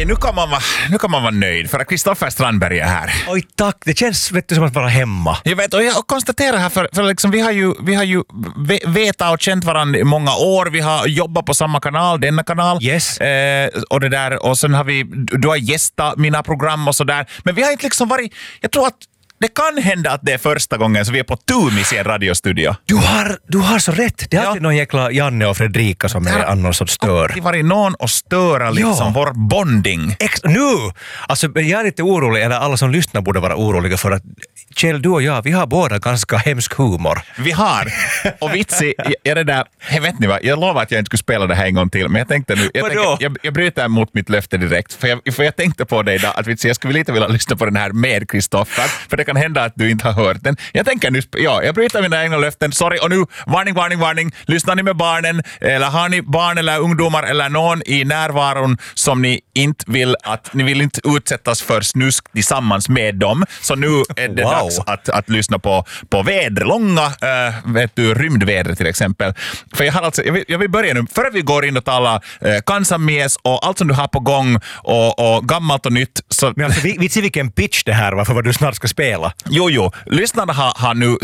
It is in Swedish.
nu kan man vara nöjd för att Kristoffer Strandberg är här. Oj, tack. Det känns som att vara hemma. Jag vet, och jag konstaterar här för liksom, vi har ju vetat och känt varandra i många år. Vi har jobbat på samma kanal, denna kanal. Yes. Och det där, och sen har du har gästat mina program och sådär. Men vi har inte liksom varit, jag tror att det kan hända att det är första gången så vi är på Tumis i en radiostudio. Du har så rätt. Det är alltid någon jäkla Janne och Fredrika som är annars som stör. Det har varit någon och störa liksom vår bonding. Nu! Alltså jag är lite orolig, eller alla som lyssnar borde vara oroliga för att Kjell, du och jag, vi har båda ganska hemsk humor. Vi har. Och vitsi, är det där, vet ni vad, jag lovar att jag inte skulle spela det här en gång till, men jag tänkte nu, jag bryter mot mitt löfte direkt, för jag tänkte på det idag, att vitsi, jag skulle lite vilja lyssna på den här med Kristoffer, för det kan hända att du inte har hört den. Jag tänker nu, jag bryter mina egna löften, sorry, och nu, varning, lyssnar ni med barnen, eller har ni barn eller ungdomar eller någon i närvaron som ni inte vill inte utsättas för snusk tillsammans med dem, så nu är det dags att lyssna på väder, långa rymdväder till exempel. För jag vill börja nu, före vi går in och talar kansamies och allt som du har på gång och gammalt och nytt. Så... Men alltså, vi ser vilken pitch det här var för vad du snart ska spela. Jo, lyssnarna har nu